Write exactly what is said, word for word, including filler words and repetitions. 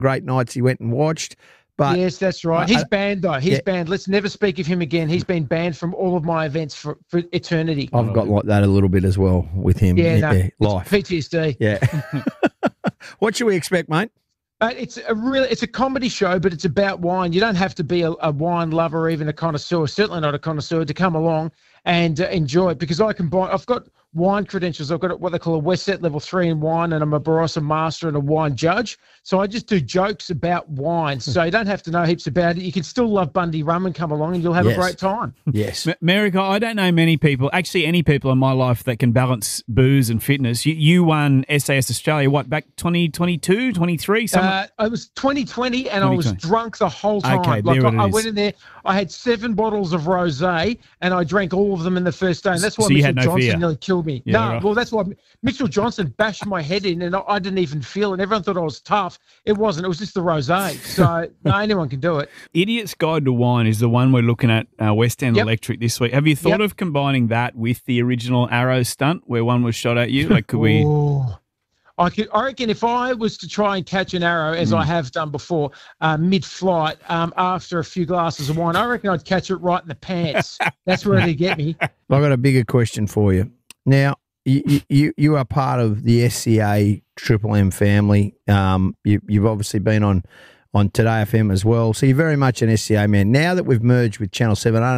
great nights he went and watched. But yes, that's right. He's I, banned, though. He's yeah. banned. Let's never speak of him again. He's been banned from all of my events for, for eternity. I've got like that a little bit as well with him. Yeah, no, yeah, life. P T S D. Yeah. What should we expect, mate? Uh, it's a real, it's a comedy show, but it's about wine. You don't have to be a, a wine lover or even a connoisseur, certainly not a connoisseur, to come along and uh, enjoy it, because I combine, I've got wine credentials. I've got what they call a Westset level three in wine, and I'm a Barossa master and a wine judge. So I just do jokes about wine. So you don't have to know heaps about it. You can still love Bundy rum and come along and you'll have Yes. a great time. Yes. M- Merica, I don't know many people, actually any people in my life that can balance booze and fitness. You, you won S A S Australia, what, back twenty twenty-two, twenty-three? Something? Uh, I was twenty twenty and I was drunk the whole time. Okay, like there I, it I is. went in there, I had seven bottles of rosé and I drank all of them in the first day. And that's why So you Mitchell had no Johnson fear? nearly killed me. Yeah, no, right. well, that's why Mitchell Johnson bashed my head in and I, I didn't even feel it. Everyone thought I was tough. It wasn't. It was just the rosé. So no, anyone can do it. Idiot's Guide to Wine is the one we're looking at, uh, West End Yep. Electric this week. Have you thought Yep. of combining that with the original Arrow stunt where one was shot at you? Like, could we? Ooh. I could. I reckon if I was to try and catch an arrow, as Mm. I have done before, uh, mid-flight, um, after a few glasses of wine, I reckon I'd catch it right in the pants. That's where it'd get me. I've got a bigger question for you. Now, you you, you are part of the S C A Triple M family. Um, you, you've obviously been on, on Today F M as well. So you're very much an S C A man. Now that we've merged with Channel seven, I don't